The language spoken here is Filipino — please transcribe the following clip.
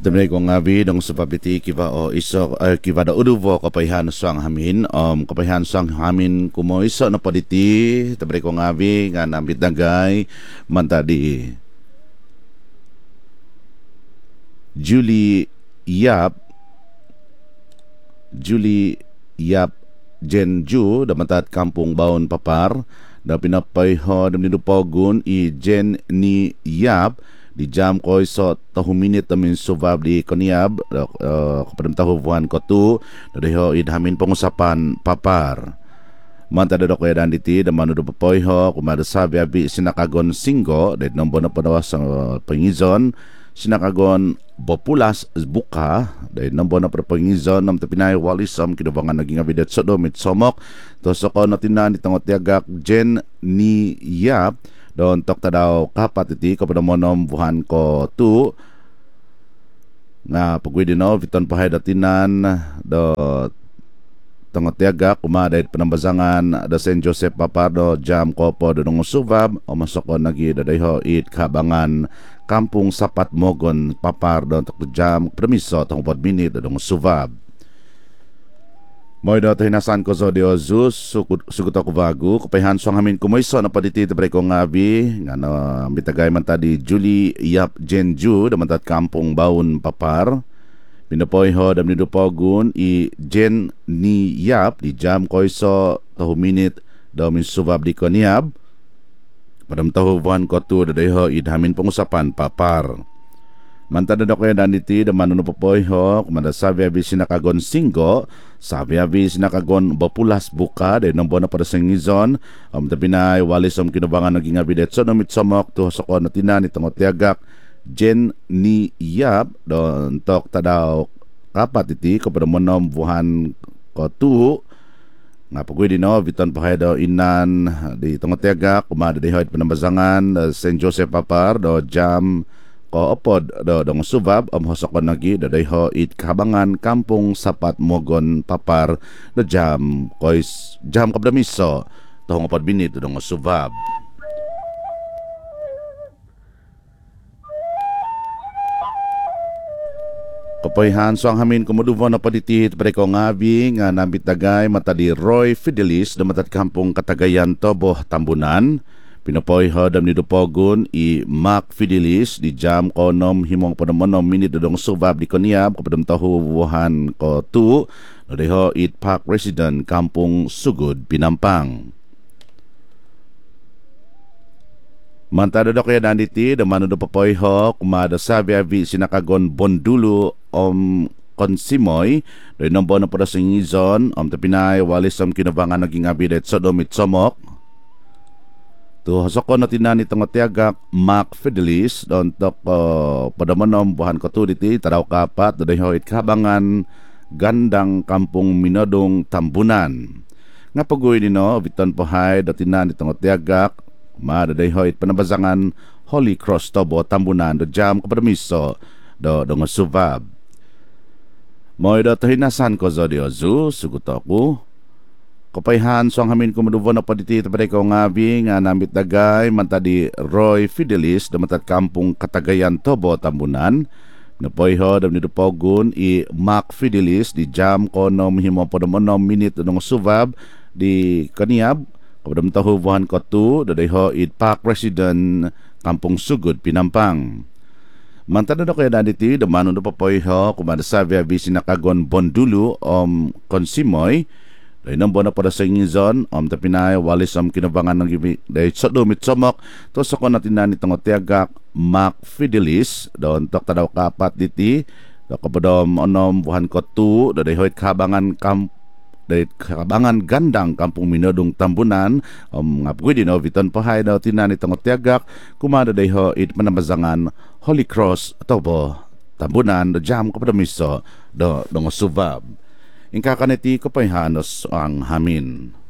Dami ko nga dong sa pabiti kiba o iso kiba da uduvo kapayhan sang hamin kapayhan sang hamin kumo iso na paditi dami ko nga nga nambit dagay mantadi Julie Yap Jenju damatat kampung Baon Papar da pinapayho dam nidupogun i Jen ni Yap di jam ko so tahuminit namin subab di koniab kapadam tahubuhan ko tu dadeho idhamin pengusapan papar manta dadok kaya dan diti damano do papoyho kumada sabi abi sinakagon singgo dahil nombo na panawas sa pangizon sinakagon bopulas buka dahil nombo na pangizon nam tapinay walisam kinubangan naging abidet so domit somok to so ko natinan itangot tiagak Jen ni Yap don tok tadaw kapat iti kapada monom buhan ko tu nga pagwidi no viton pahay datinan do tangot tiaga kumadait panambazangan da Saint Joseph Papardo jam kopo do nung subab o masoko nagi dadayho it kabangan kampung Sapat Mogon Papardo tok jam permiso tong 4 minute do nung subab moy do hinasan ko so di ozus sugut ako bago kapayhan so ngamin kumoyso na paditi tabray ko ngabi nga no mitagay man tadi Julie Yap Jenju damantat kampung Baon Papar pinapoyho dam ni dupogun i Jen ni Yap di jam koyso tahu minit daw min subab di koniab padam tahu buhan ko tu dadayho idhamin pengusapan papar mantada do kaya daniti damano no popoyho kumanda sabi abi sinakagon singgo sabi abi sinakagon bapulas buka de nombo na para sa ngizon tapinay walisom kinubangan naging abidet so nomit somok to soko na tinani tangot tiagak Jen ni Yap don tok tadaw kapat iti kapada monom buhan ko tu nga pagwidi no viton pahay daw inan di tangot tiagak kumada di hoit panambazangan Saint Joseph Papar do jam ko opod do dong subab hosok nagi dadayho it kabangan kampung Sapat Mogon Papar do jam kois jam kabdamiso tohong 4 minute dong subab kapayhan so ang hamin kumuduvo na paditit pre ko ngabi nga nambit dagay matadi Roy Fidelis damatat kampung Katagayan Tobo Tambunan pinapoyho dam ni dupogun i Mac Fidelis di jam konom himong panamonom minit dodong subab di koniab kapadam tahubuhan ko tu nodeho it Park Resident Kampung Sugod Pinampang mantada do kaya nanditi damano do papoyho kumada sabi abi sinakagon Bondulu Konsimoy do nombo na para sa ngizon tapinay walisam kinabangan naging abidet so domit somok tu hasoko na tinani tangot tiagak Mac Fidelis don tok padamonom buhan ko tu diti taraw kapat dadayho it kabangan gandang kampung Minodong Tambunan nga pagoy nino biton pohay datinani tangot tiagak madadayho it panabazangan Holy Cross Tobo Tambunan do jam kapadamiso do nga subab moy do hinasan ko zodi ozu sugot ako kapayhan so ang hamin kumuduvo na paditi tapaday ko ngabi nga nambit dagay mantadi Roy Fidelis damatat kampung Katagayan Tobo Tambunan napoyho dam ni dupogun i Mac Fidelis di jam konom himo podomonom minute dong subab di kaniab kapadam tahubuhan ko tu dadayho it Park Resident Kampung Sugod Pinampang mantada do kaya daditi damano do papoyho kumada sabi abi sinakagon Bondulu Konsimoy dahil nang bona para sa ngizon tapinay walis kinabangan ng dahil sa dumit somok to sa ko natin na nitong tiagak Mac Fidelis doon tok tadaw kapat diti do kapadom onom buhan ko tu dahil hoit kabangan kabangan gandang Kampung Minodong Tambunan nga pwede no viton pahay daw tinan nitong tiagak kumada dahil it manamazangan Holy Cross Tobo Tambunan do jam kapadamiso do subab ingkakaniti kapayhanos ang hamin.